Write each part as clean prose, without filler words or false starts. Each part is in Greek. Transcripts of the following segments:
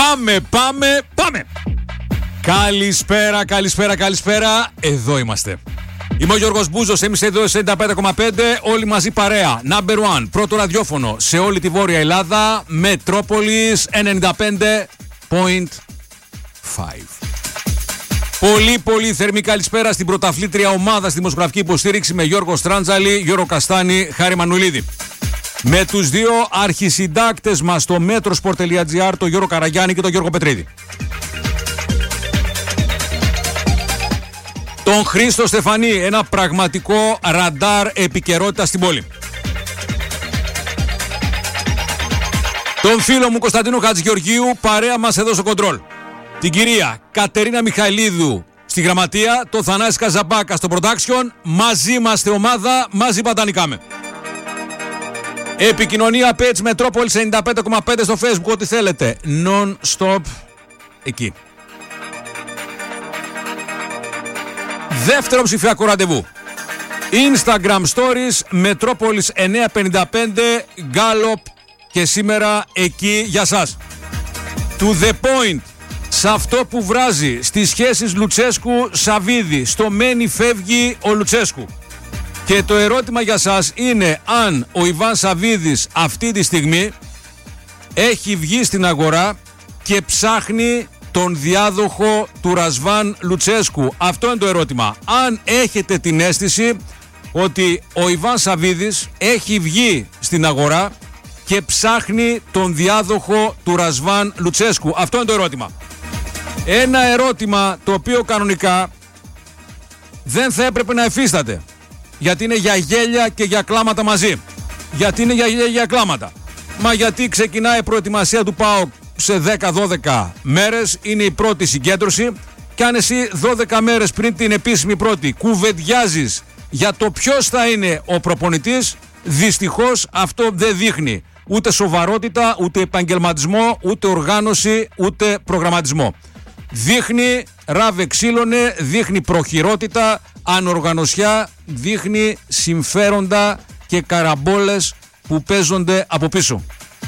Πάμε! Καλησπέρα. Εδώ είμαστε. Είμαι ο Γιώργος Μπούζος, εμείς εδώ 95,5, όλοι μαζί παρέα. Number one, πρώτο ραδιόφωνο σε όλη τη Βόρεια Ελλάδα, Μετρόπολης 95,5. Πολύ θερμή καλησπέρα στην πρωταθλήτρια ομάδα στη δημοσιογραφική υποστήριξη με Γιώργο Στράντζαλη, Γιώργο Καστάνη, Χάρη Μανουλίδη. Με τους δύο αρχισυντάκτες μας στο metrosport.gr, τον Γιώργο Καραγιάννη και τον Γιώργο Πετρίδη. Τον Χρήστο Στεφανή, ένα πραγματικό ραντάρ επικαιρότητα στην πόλη. Τον φίλο μου Κωνσταντίνο Χατζηγεωργίου, παρέα μας εδώ στο κοντρόλ. Την κυρία Κατερίνα Μιχαηλίδου στη γραμματεία, τον Θανάση Καζαμπάκα στο production. Μαζί είμαστε ομάδα, μαζί πατανικάμε. Επικοινωνία page Μετρόπολης 95,5 στο Facebook, ό,τι θέλετε. Non-stop εκεί. Δεύτερο ψηφιακό ραντεβού. Instagram Stories Μετρόπολης 955 Gallup και σήμερα εκεί για σας. To the point. Σε αυτό που βράζει στις σχέσεις Λουτσέσκου-Σαββίδη. Στο μένει φεύγει ο Λουτσέσκου. Και το ερώτημα για σας είναι αν ο Ιβάν Σαββίδης αυτή τη στιγμή έχει βγει στην αγορά και ψάχνει τον διάδοχο του Ρασβάν Λουτσέσκου. Αυτό είναι το ερώτημα. Αν έχετε την αίσθηση ότι ο Ιβάν Σαββίδης έχει βγει στην αγορά και ψάχνει τον διάδοχο του Ρασβάν Λουτσέσκου. Αυτό είναι το ερώτημα. Ένα ερώτημα το οποίο κανονικά δεν θα έπρεπε να εφίσταται. Γιατί είναι για γέλια και για κλάματα μαζί. Γιατί είναι για γέλια και για κλάματα. Μα γιατί ξεκινάει η προετοιμασία του ΠΑΟΚ σε 10-12 μέρες, είναι η πρώτη συγκέντρωση, και αν εσύ 12 μέρες πριν την επίσημη πρώτη κουβεντιάζεις για το ποιος θα είναι ο προπονητής, δυστυχώς αυτό δεν δείχνει ούτε σοβαρότητα, ούτε επαγγελματισμό, ούτε οργάνωση, ούτε προγραμματισμό. Δείχνει ράβε ξύλωνε, δείχνει προχειρότητα, ανοργανωσιά, δείχνει συμφέροντα και καραμπόλες που παίζονται από πίσω.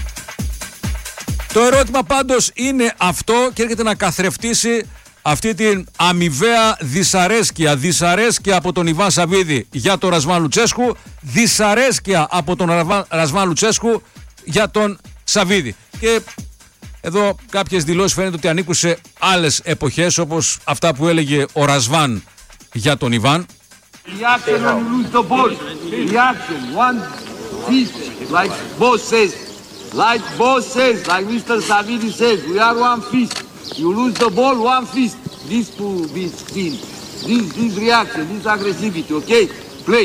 Το ερώτημα πάντως είναι αυτό και έρχεται να καθρεφτήσει αυτή την αμοιβαία δυσαρέσκεια από τον Ιβάν Σαββίδη για τον Ρασβάν Λουτσέσκου, δυσαρέσκεια από τον Ρασβάν Λουτσέσκου για τον Σαββίδη. Και εδώ κάποιες δηλώσεις φαίνεται ότι ανήκουν σε άλλες εποχές, όπως αυτά που έλεγε ο Ρασβάν για τον Ιβάν. Reaction when you lose the ball. Reaction. One fist, like boss says. Like boss says, like Mr. Savidi says, we are one fist. You lose the ball, one fist. This to be seen. This reaction, this aggressivity, okay? Play.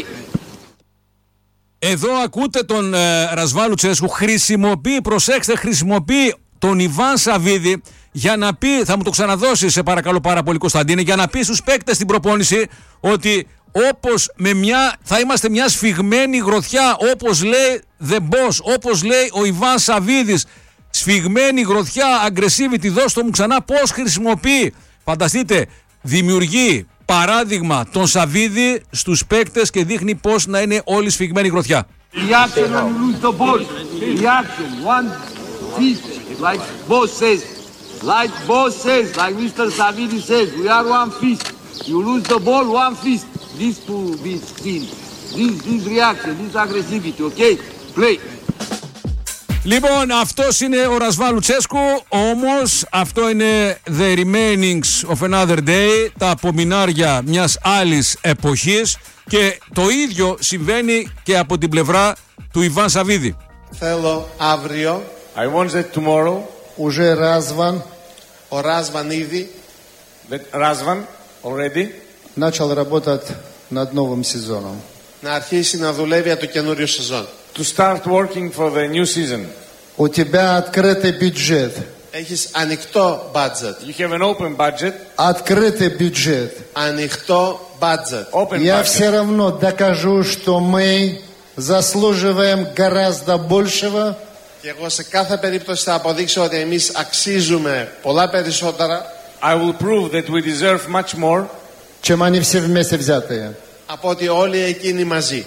Εδώ ακούτε τον Ρασβάν Λουτσέσκου, χρησιμοποιεί τον Ιβάν Σαββίδη για να πει, θα μου το ξαναδώσει σε παρακαλώ πάρα πολύ Κωνσταντίνε, για να πει στους παίκτες στην προπόνηση ότι όπως θα είμαστε μια σφιγμένη γροθιά, όπως λέει The Boss, όπως λέει ο Ιβάν Σαββίδης, σφιγμένη γροθιά, aggressivity, δώστο μου ξανά πώς χρησιμοποιεί. Φανταστείτε, δημιουργεί παράδειγμα τον Σαββίδη στους παίκτες και δείχνει πώς να είναι όλοι σφιγμένη γροθιά. Reaction when you lose the ball. Reaction. One fist, like boss says. Like boss says, like Mr. Savidi says, we are one fist. You lose the ball, one fist. This to be seen. This reaction, this aggressivity, okay? Play. Λοιπόν, αυτός είναι ο Ρασβάν Λουτσέσκου, όμως αυτό είναι the remainings of another day, τα απομεινάρια μιας άλλης εποχής, και το ίδιο συμβαίνει και από την πλευρά του Ιβάν Σαββίδη. Θέλω αύριο. I want that tomorrow. Уже Razvan. Ο Razvan ήδη. That Razvan already. Начал работать над новым сезоном. Να αρχίσει να δουλεύει για το καινούριο σεζόν. To start working for the new season. У тебя открытый бюджет. Έχεις ανοιχτό budget. You have an open budget. Открытый бюджет. Ανοιχτό budget. Open Я budget. все равно докажу, что мы заслуживаем гораздо большего. Και εγώ σε κάθε περίπτωση θα αποδείξω ότι εμείς αξίζουμε πολλά περισσότερα. I will prove that we deserve much more. Чем они все вместе взятые. Από ότι όλοι εκείνοι μαζί.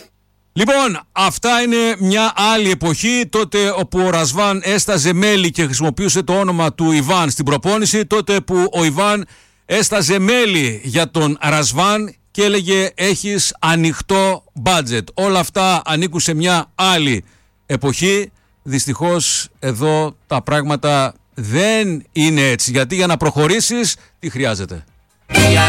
Λοιπόν, αυτά είναι μια άλλη εποχή, τότε όπου ο Ρασβάν έσταζε μέλι και χρησιμοποιούσε το όνομα του Ιβάν στην προπόνηση, τότε που ο Ιβάν έσταζε μέλι για τον Ρασβάν και έλεγε έχεις ανοιχτό μπάτζετ. Όλα αυτά ανήκουν σε μια άλλη εποχή. Δυστυχώς εδώ τα πράγματα δεν είναι έτσι, γιατί για να προχωρήσεις τι χρειάζεται?